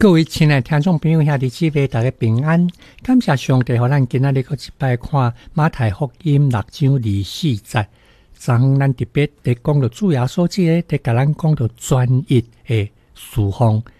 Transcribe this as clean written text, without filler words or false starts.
各位亲爱的听众朋友兄弟姊妹，大家平安，感谢上帝，让咱今仔日搁一摆看马太福音6章24节。昨昏咱特别在讲到主要所指的，在甲咱讲到专一的侍奉，